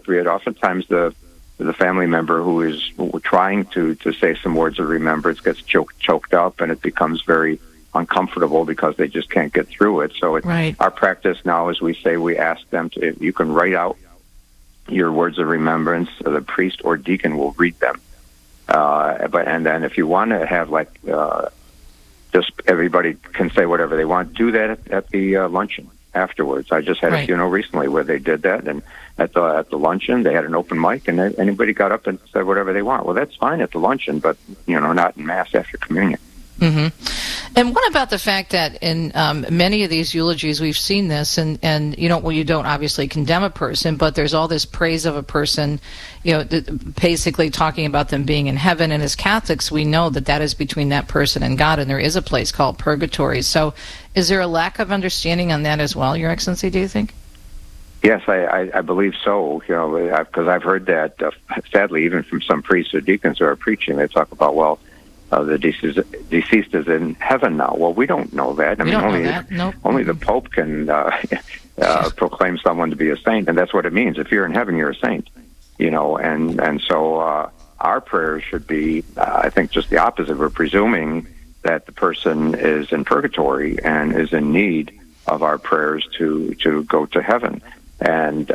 appropriate. Oftentimes the family member who is trying to say some words of remembrance gets choked up, and it becomes very uncomfortable because they just can't get through it. So our practice now is we ask them to, if you can write out your words of remembrance, the priest or deacon will read them. And then if you want to have just everybody can say whatever they want, do that at the luncheon afterwards. I just had a funeral recently where they did that, and at the luncheon they had an open mic, and anybody got up and said whatever they want. Well, that's fine at the luncheon, but not in Mass after communion. Mm-hmm. And what about the fact that in many of these eulogies we've seen this, and you don't obviously condemn a person, but there's all this praise of a person, basically talking about them being in heaven. And as Catholics, we know that is between that person and God, and there is a place called purgatory. So is there a lack of understanding on that as well, Your Excellency, do you think? Yes, I believe so, because I've heard that, sadly, even from some priests or deacons who are preaching, they talk about, the deceased is in heaven now. Well, we don't know that. Only the Pope can proclaim someone to be a saint, and that's what it means. If you're in heaven, you're a saint. And so our prayers should be, I think, just the opposite. We're presuming that the person is in purgatory and is in need of our prayers to go to heaven. And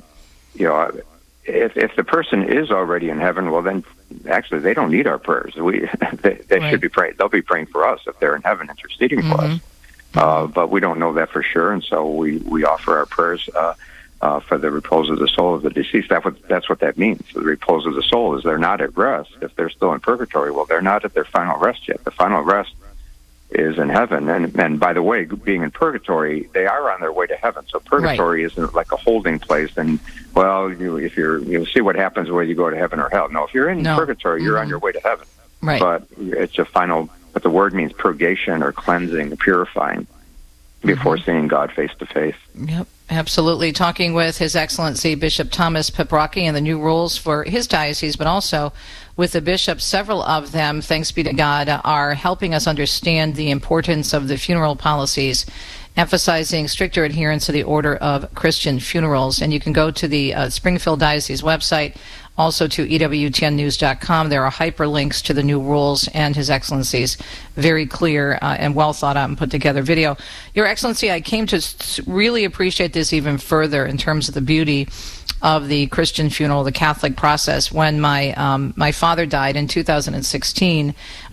if the person is already in heaven, well, then actually they don't need our prayers. They should be praying. They'll be praying for us if they're in heaven, interceding for us. But we don't know that for sure, and so we offer our prayers for the repose of the soul of the deceased. That's what that means. The repose of the soul is they're not at rest. If they're still in purgatory, well, they're not at their final rest yet. The final rest is in heaven. And by the way, being in purgatory, they are on their way to heaven. So purgatory isn't like a holding place. And you'll see what happens whether you go to heaven or hell. No, if you're in purgatory, you're on your way to heaven. Right. But it's a final. But the word means purgation or cleansing, purifying, before seeing God face to face. Yep. Absolutely. Talking with His Excellency Bishop Thomas Paprocki and the new rules for his diocese, but also with the bishops. Several of them, thanks be to God, are helping us understand the importance of the funeral policies, emphasizing stricter adherence to the order of Christian funerals. And you can go to the Springfield Diocese website, also to EWTNnews.com. There are hyperlinks to the new rules and His Excellency's very clear and well thought out and put together video. Your Excellency, I came to really appreciate this even further in terms of the beauty of the Christian funeral, the Catholic process. When my father died in 2010,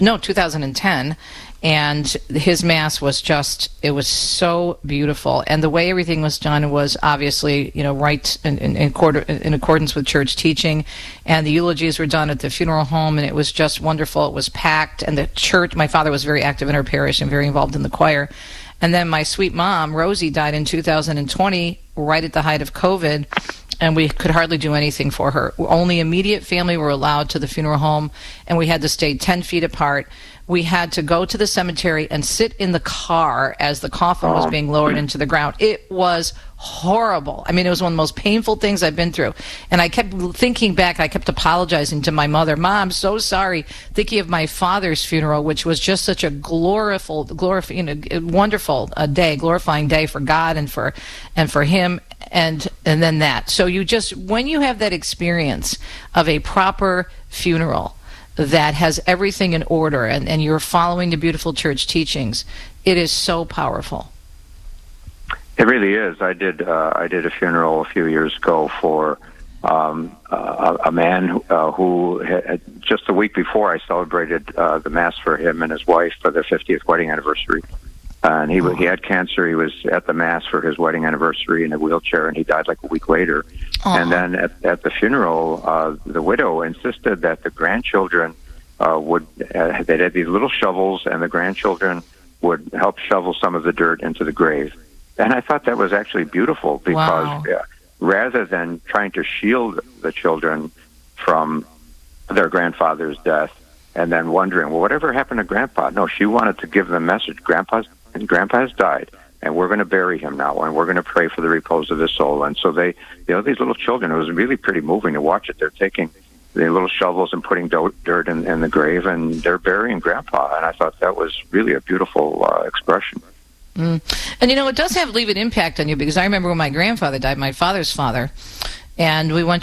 and his Mass was it was so beautiful. And the way everything was done was obviously, right in accordance with church teaching. And the eulogies were done at the funeral home, and it was just wonderful. It was packed. And the church, my father was very active in our parish and very involved in the choir. And then my sweet mom, Rosie, died in 2020, right at the height of COVID. And we could hardly do anything for her. Only immediate family were allowed to the funeral home, and we had to stay 10 feet apart. We had to go to the cemetery and sit in the car as the coffin was being lowered into the ground. It was horrible. I mean, it was one of the most painful things I've been through. And I kept thinking back, I kept apologizing to my mother. Mom, I'm so sorry, thinking of my father's funeral, which was just such a wonderful day, glorifying day for God and for him. And then that. So when you have that experience of a proper funeral that has everything in order and you're following the beautiful church teachings, it is so powerful. It really is. I did a funeral a few years ago for a man who had, just a week before I celebrated the Mass for him and his wife for their 50th wedding anniversary. And he had cancer. He was at the Mass for his wedding anniversary in a wheelchair, and he died like a week later. And then at the funeral, the widow insisted that the grandchildren they'd have these little shovels, and the grandchildren would help shovel some of the dirt into the grave. And I thought that was actually beautiful because rather than trying to shield the children from their grandfather's death and then wondering, well, whatever happened to Grandpa? No, she wanted to give them a message. Grandpa has died, and we're going to bury him now, and we're going to pray for the repose of his soul. And so these little children, it was really pretty moving to watch it. They're taking the little shovels and putting dirt in the grave, and they're burying Grandpa. And I thought that was really a beautiful expression. And it does leave an impact on you, because I remember when my grandfather died, my father's father, and we went